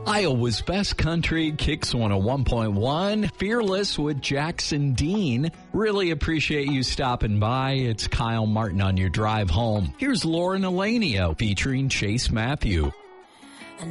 Iowa's Best Country, Kicks 101.1, Fearless with Jackson Dean. Really appreciate you stopping by. It's Kyle Martin on your drive home. Here's Lauren Elenia featuring Chase Matthew.